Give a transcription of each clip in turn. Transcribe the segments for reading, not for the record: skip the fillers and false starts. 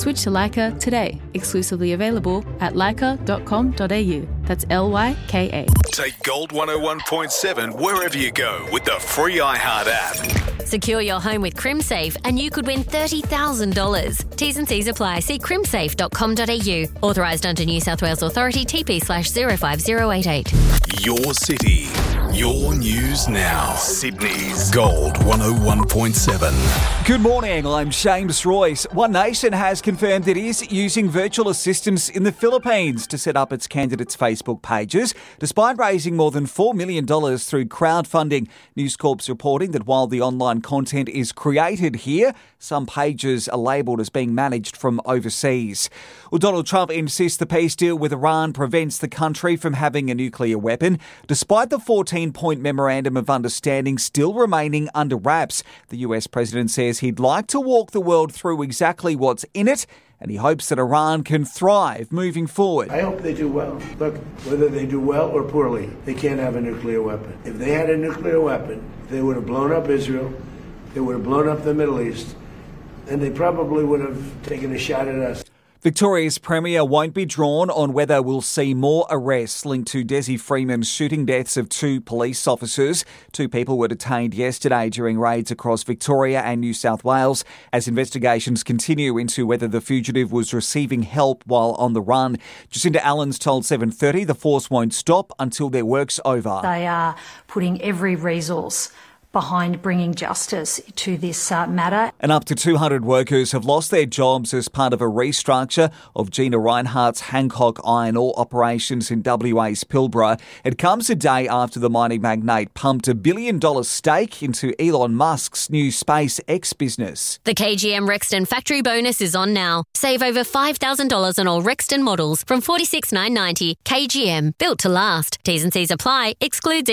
Switch to Leica today. Exclusively available at leica.com.au. That's Lyka. Take Gold 101.7 wherever you go with the free iHeart app. Secure your home with CrimSafe and you could win $30,000. T's and C's apply. See crimsafe.com.au. Authorised under New South Wales Authority TP/05088. Your city, your news now. Sydney's Gold 101.7. Good morning, I'm James Royce. One Nation has confirmed it is using virtual assistants in the Philippines to set up its candidates' Facebook pages, despite raising more than $4 million through crowdfunding. News Corp's reporting that while the online content is created here, some pages are labelled as being managed from overseas. Well, Donald Trump insists the peace deal with Iran prevents the country from having a nuclear weapon, despite the 14-point memorandum of understanding still remaining under wraps. The US president says he'd like to walk the world through exactly what's in it, and he hopes that Iran can thrive moving forward. I hope they do well. Look, whether they do well or poorly, they can't have a nuclear weapon. If they had a nuclear weapon, they would have blown up Israel, they would have blown up the Middle East, and they probably would have taken a shot at us. Victoria's Premier won't be drawn on whether we'll see more arrests linked to Desi Freeman's shooting deaths of 2 police officers. 2 people were detained yesterday during raids across Victoria and New South Wales as investigations continue into whether the fugitive was receiving help while on the run. Jacinda Allen's told 7:30 the force won't stop until their work's over. They are putting every resource behind bringing justice to this matter. And up to 200 workers have lost their jobs as part of a restructure of Gina Rinehart's Hancock iron ore operations in WA's Pilbara. It comes a day after the mining magnate pumped $1 billion stake into Elon Musk's new SpaceX business. The KGM Rexton factory bonus is on now. Save over $5,000 on all Rexton models from $46,990. KGM, built to last. T's and C's apply. Excludes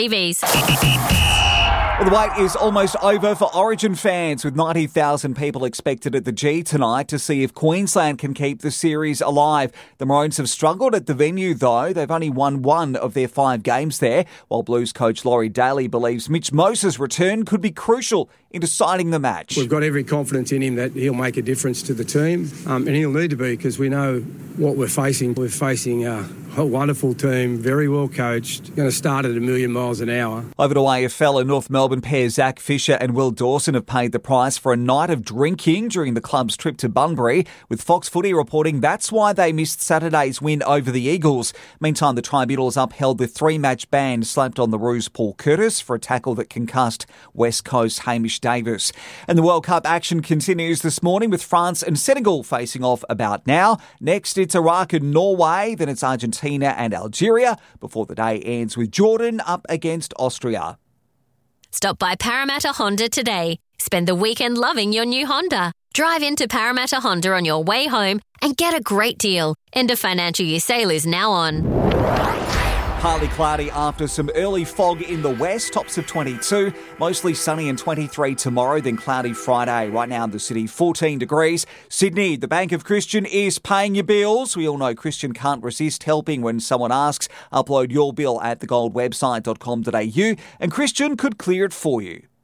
EVs. Well, the wait is almost over for Origin fans, with 90,000 people expected at the G tonight to see if Queensland can keep the series alive. The Maroons have struggled at the venue, though. They've only won 1 of their 5 games there, while Blues coach Laurie Daly believes Mitch Mose's return could be crucial in deciding the match. We've got every confidence in him that he'll make a difference to the team, and he'll need to be, because we know what we're facing. We're facing a wonderful team, very well coached, going to start at 1,000,000 miles an hour. Over to AFL, and North Melbourne pair Zach Fisher and Will Dawson have paid the price for a night of drinking during the club's trip to Bunbury, with Fox Footy reporting that's why they missed Saturday's win over the Eagles. Meantime, the tribunals upheld the 3-match ban slapped on the Roos Paul Curtis for a tackle that concussed West Coast Hamish Davis. And the World Cup action continues this morning with France and Senegal facing off about now. Next, it's Iraq and Norway, then it's Argentina and Algeria, before the day ends with Jordan up against Austria. Stop by Parramatta Honda today. Spend the weekend loving your new Honda. Drive into Parramatta Honda on your way home and get a great deal. End of financial year sale is now on. Partly cloudy after some early fog in the west, tops of 22. Mostly sunny and 23 tomorrow, then cloudy Friday. Right now in the city, 14 degrees. Sydney, the Bank of Christian is paying your bills. We all know Christian can't resist helping when someone asks. Upload your bill at thegoldwebsite.com.au and Christian could clear it for you.